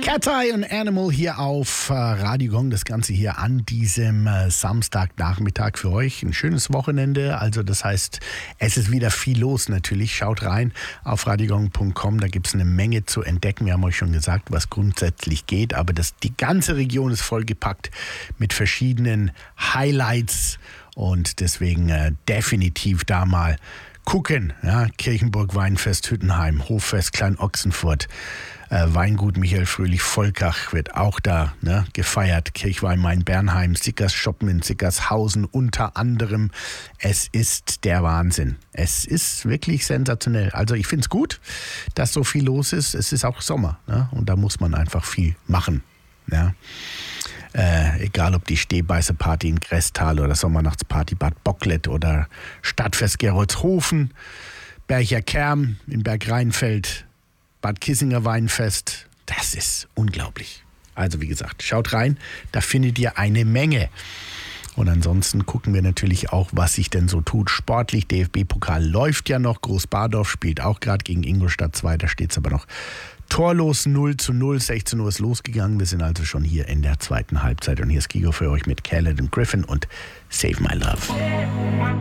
Cat Eye und Animal hier auf Radio Gong. Das Ganze hier an diesem Samstagnachmittag für euch. Ein schönes Wochenende. Also das heißt, es ist wieder viel los natürlich. Schaut rein auf radiogong.com. Da gibt es eine Menge zu entdecken. Wir haben euch schon gesagt, was grundsätzlich geht. Aber die ganze Region ist vollgepackt mit verschiedenen Highlights. Und deswegen definitiv da mal gucken. Ja, Kirchenburg, Weinfest, Hüttenheim, Hoffest, Klein-Ochsenfurt. Weingut Michael Fröhlich-Volkach wird auch da gefeiert. Kirchweih Main-Bernheim, Sickers Shoppen in Sickershausen unter anderem. Es ist der Wahnsinn. Es ist wirklich sensationell. Also ich finde es gut, dass so viel los ist. Es ist auch Sommer und da muss man einfach viel machen. Ja. Egal ob die Stehbeißerparty in Grästal oder Sommernachtsparty Bad Bocklet oder Stadtfest Gerolzhofen, Bercher Kerm in Bergrheinfeld, Bad Kissinger Weinfest, das ist unglaublich. Also wie gesagt, schaut rein, da findet ihr eine Menge. Und ansonsten gucken wir natürlich auch, was sich denn so tut. Sportlich, DFB-Pokal läuft ja noch, Großbadorf spielt auch gerade gegen Ingolstadt 2, da steht es aber noch torlos 0:0, 16 Uhr ist losgegangen. Wir sind also schon hier in der zweiten Halbzeit und hier ist Gigo für euch mit Khaled und Griffin und Save My Love.